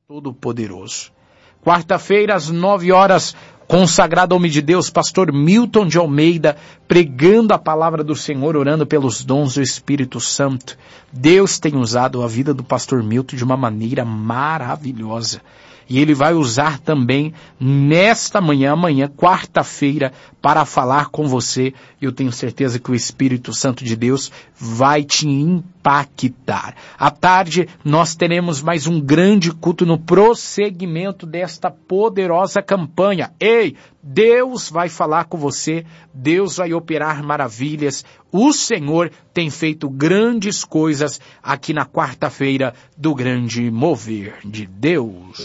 Todo-Poderoso. Quarta-feira, às 9 horas, consagrado ao homem de Deus, pastor Milton de Almeida, pregando a palavra do Senhor, orando pelos dons do Espírito Santo. Deus tem usado a vida do pastor Milton de uma maneira maravilhosa. E ele vai usar também nesta manhã, amanhã, quarta-feira, para falar com você. Eu tenho certeza que o Espírito Santo de Deus vai te impactar. À tarde, nós teremos mais um grande culto no prosseguimento desta poderosa campanha. Ei, Deus vai falar com você, Deus vai operar maravilhas. O Senhor tem feito grandes coisas aqui na quarta-feira do grande mover de Deus.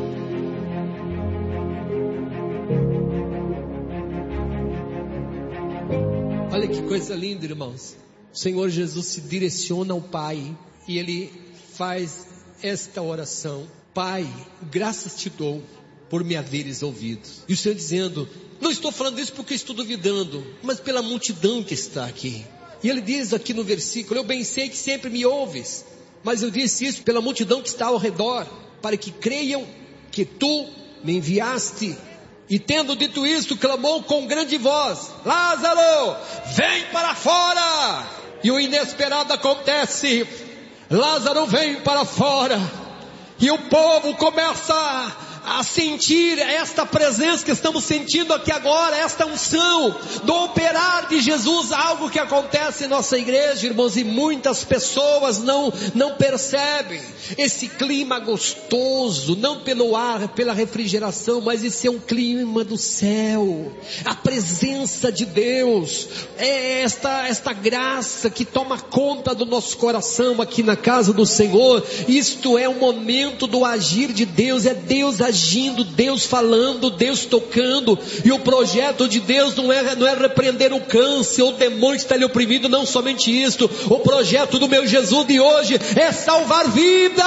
Olha que coisa linda, irmãos. O Senhor Jesus se direciona ao Pai e Ele faz esta oração: Pai, graças te dou por me haveres ouvido. E o Senhor dizendo: não estou falando isso porque estou duvidando, mas pela multidão que está aqui. E Ele diz aqui no versículo: eu bem sei que sempre me ouves, mas eu disse isso pela multidão que está ao redor, para que creiam que tu me enviaste. E tendo dito isto, clamou com grande voz: Lázaro, vem para fora! E o inesperado acontece. Lázaro vem para fora. E o povo começa a sentir esta presença que estamos sentindo aqui agora, esta unção do operar de Jesus, algo que acontece em nossa igreja, irmãos, e muitas pessoas não percebem esse clima gostoso, não pelo ar, pela refrigeração, mas esse é um clima do céu, a presença de Deus, é esta graça que toma conta do nosso coração aqui na casa do Senhor. Isto é o momento do agir de Deus, é Deus agindo, Deus falando, Deus tocando. E o projeto de Deus não é repreender o câncer, o demônio que está lhe oprimindo, não somente isto. O projeto do meu Jesus de hoje é salvar vidas.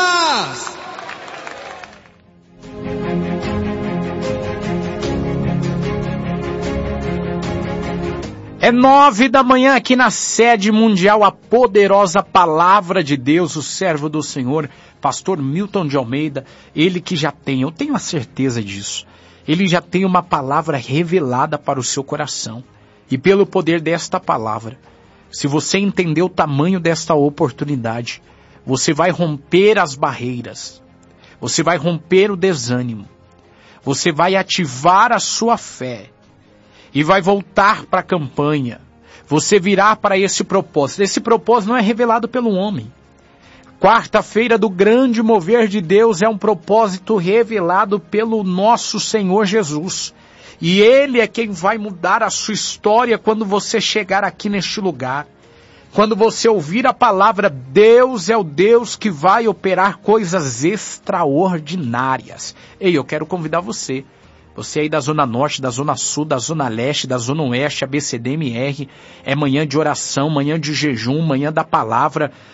É 9 da manhã aqui na sede mundial, a poderosa palavra de Deus, o servo do Senhor, pastor Milton de Almeida, ele que já tem, eu tenho a certeza disso, ele já tem uma palavra revelada para o seu coração. E pelo poder desta palavra, se você entender o tamanho desta oportunidade, você vai romper as barreiras, você vai romper o desânimo, você vai ativar a sua fé, e vai voltar para a campanha. Você virá para esse propósito. Esse propósito não é revelado pelo homem. Quarta-feira do grande mover de Deus é um propósito revelado pelo nosso Senhor Jesus. E Ele é quem vai mudar a sua história quando você chegar aqui neste lugar. Quando você ouvir a palavra, Deus é o Deus que vai operar coisas extraordinárias. Ei, eu quero convidar você. Você aí da Zona Norte, da Zona Sul, da Zona Leste, da Zona Oeste, ABCDMR, é manhã de oração, manhã de jejum, manhã da palavra.